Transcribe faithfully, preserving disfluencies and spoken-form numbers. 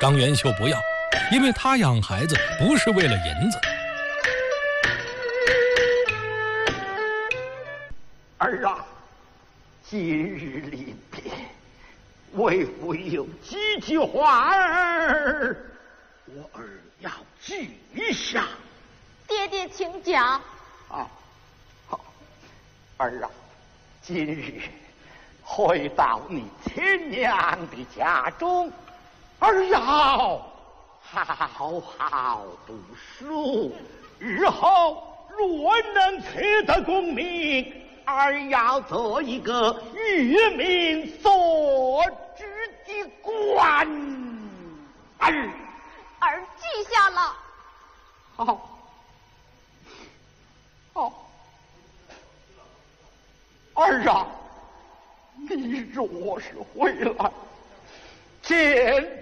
张元秀不要，因为他养孩子不是为了银子。 儿啊，今日临别，为父有几句话儿，我儿要记一下。 爹爹请讲。 啊，好，儿啊，今日回到你亲娘的家中，儿要好好读书，日后若能取得功名，儿要做一个与民所知的官。儿儿记下了。 好。好，儿啊，你若是回来见